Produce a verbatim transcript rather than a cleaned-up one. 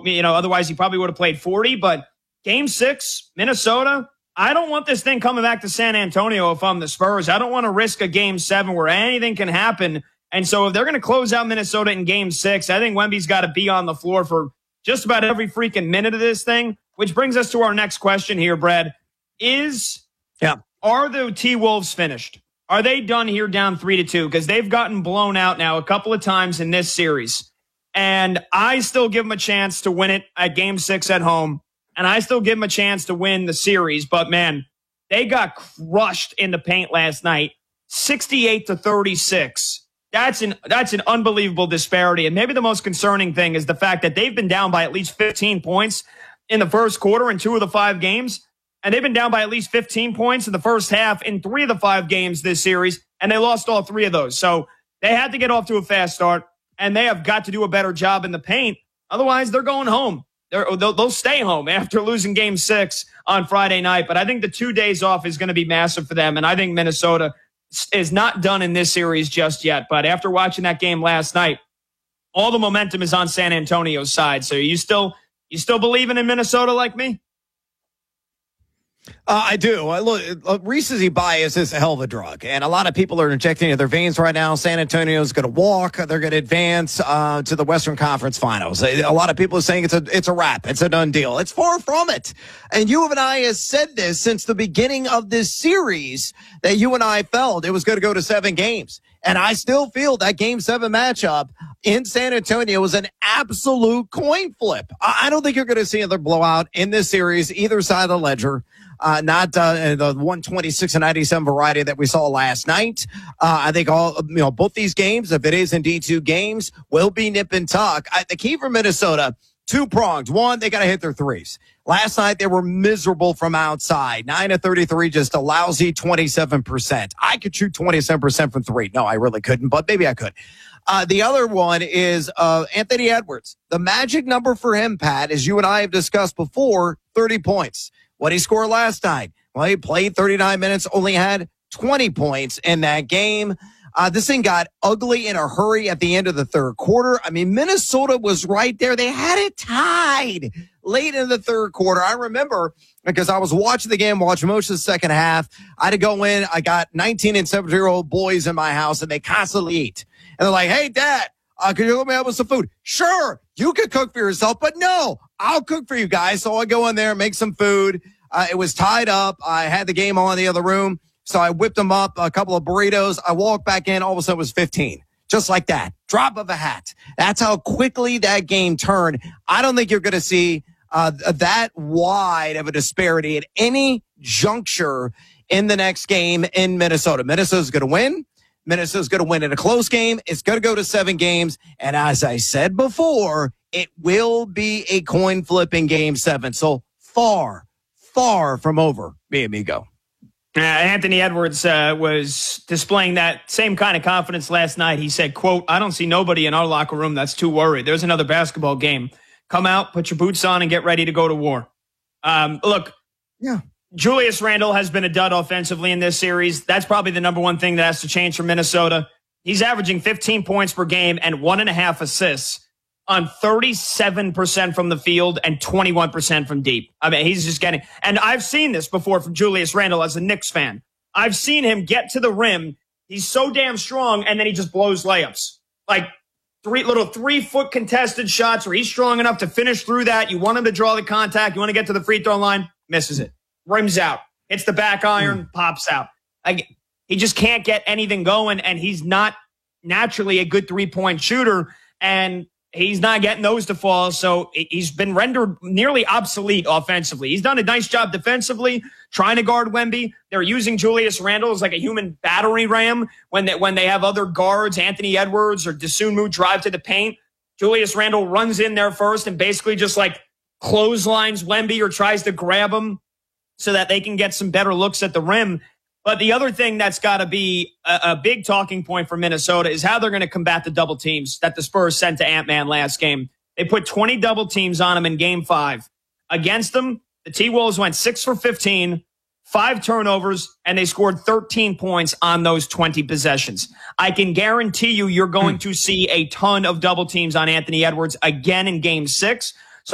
you know, otherwise he probably would have played forty. But game six, Minnesota, I don't want this thing coming back to San Antonio if I'm the Spurs. I don't want to risk a game seven where anything can happen. And so if they're going to close out Minnesota in game six, I think Wemby's got to be on the floor for just about every freaking minute of this thing, which brings us to our next question here, Brad. Is, yeah, are the T-Wolves finished? Are they done here down three to two? Because they've gotten blown out now a couple of times in this series. And I still give them a chance to win it at game six at home. And I still give them a chance to win the series. But, man, they got crushed in the paint last night, sixty-eight to thirty-six. That's an that's an unbelievable disparity. And maybe the most concerning thing is the fact that they've been down by at least fifteen points in the first quarter in two of the five games. And they've been down by at least fifteen points in the first half in three of the five games this series. And they lost all three of those. So they had to get off to a fast start. And they have got to do a better job in the paint. Otherwise, they're going home. They're, they'll, they'll stay home after losing game six on Friday night. But I think the two days off is going to be massive for them. And I think Minnesota is not done in this series just yet. But after watching that game last night, all the momentum is on San Antonio's side. So you still you still believing in Minnesota like me? Uh, I do. Uh, look, uh, recency bias is a hell of a drug, and a lot of people are injecting into their veins right now. San Antonio's going to walk; they're going to advance uh, to the Western Conference Finals. A lot of people are saying it's a it's a wrap, it's a done deal. It's far from it. And you and I have said this since the beginning of this series that you and I felt it was going to go to seven games, and I still feel that Game Seven matchup in San Antonio was an absolute coin flip. I, I don't think you're going to see another blowout in this series, either side of the ledger. Uh, not uh, the one twenty-six and ninety-seven variety that we saw last night. Uh, I think all you know, both these games, if it is indeed two games, will be nip and tuck. I, the key for Minnesota, two prongs. One, they got to hit their threes. Last night they were miserable from outside. Nine of thirty-three, just a lousy twenty-seven percent. I could shoot twenty-seven percent from three. No, I really couldn't, but maybe I could. Uh, the other one is uh, Anthony Edwards. The magic number for him, Pat, as you and I have discussed before, thirty points. What did he score last night? Well, he played thirty-nine minutes, only had twenty points in that game. Uh, this thing got ugly in a hurry at the end of the third quarter. I mean, Minnesota was right there. They had it tied late in the third quarter. I remember because I was watching the game, watching most of the second half. I had to go in. I got nineteen and seventeen-year-old boys in my house, and they constantly eat. And they're like, hey, Dad, uh, can you let me have some food? Sure, you can cook for yourself, but no, I'll cook for you guys. So I go in there, make some food. Uh, it was tied up. I had the game on in the other room. So I whipped them up a couple of burritos. I walked back in. All of a sudden it was fifteen. Just like that. Drop of a hat. That's how quickly that game turned. I don't think you're going to see uh, that wide of a disparity at any juncture in the next game in Minnesota. Minnesota's going to win. Minnesota's going to win in a close game. It's going to go to seven games. And as I said before, it will be a coin flip in game seven. So far, far from over, mi amigo. Uh, Anthony Edwards uh, was displaying that same kind of confidence last night. He said, quote, I don't see nobody in our locker room that's too worried. There's another basketball game. Come out, put your boots on, and get ready to go to war. Um, look, yeah. Julius Randle has been a dud offensively in this series. That's probably the number one thing that has to change for Minnesota. He's averaging fifteen points per game and one and a half assists on thirty-seven percent from the field and twenty-one percent from deep. I mean, he's just getting, and I've seen this before from Julius Randle as a Knicks fan. I've seen him get to the rim. He's so damn strong, and then he just blows layups. Like three little three-foot contested shots where he's strong enough to finish through that. You want him to draw the contact. You want to get to the free throw line. Misses it. Rims out. Hits the back iron. Mm. Pops out. Like, he just can't get anything going, and he's not naturally a good three-point shooter, and he's not getting those to fall, so he's been rendered nearly obsolete offensively. He's done a nice job defensively, trying to guard Wemby. They're using Julius Randle as like a human battering ram when they, when they have other guards, Anthony Edwards or Dosunmu drive to the paint. Julius Randle runs in there first and basically just like clotheslines Wemby or tries to grab him so that they can get some better looks at the rim. But the other thing that's got to be a, a big talking point for Minnesota is how they're going to combat the double teams that the Spurs sent to Ant-Man last game. They put twenty double teams on him in game five. Against them, the T-Wolves went six for fifteen, five turnovers, and they scored thirteen points on those twenty possessions. I can guarantee you you're going to see a ton of double teams on Anthony Edwards again in game six.